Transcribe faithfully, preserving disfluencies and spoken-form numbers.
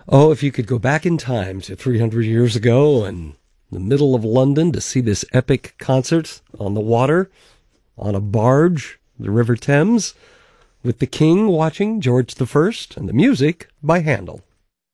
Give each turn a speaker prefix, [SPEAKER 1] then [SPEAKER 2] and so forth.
[SPEAKER 1] Oh, if you could go back in time to three hundred years ago and the middle of London to see this epic concert on the water, on a barge, the River Thames, with the King watching George the First, and the music by Handel.